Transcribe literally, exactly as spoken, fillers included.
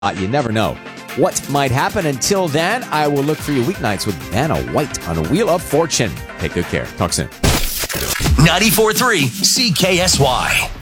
Uh, you never know what might happen. Until then, I will look for you weeknights with Vanna White on Wheel of Fortune. Take good care. Talk soon. ninety-four point three C K S Y.